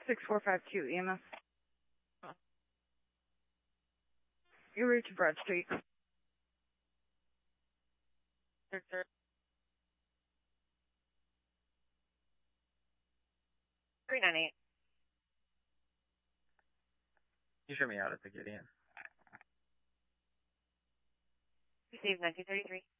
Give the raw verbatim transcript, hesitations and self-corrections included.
six four five two E M S. You reach Broad Street. Sir, sir. three nine eight. You show me out at the Gideon. Received nineteen thirty-three.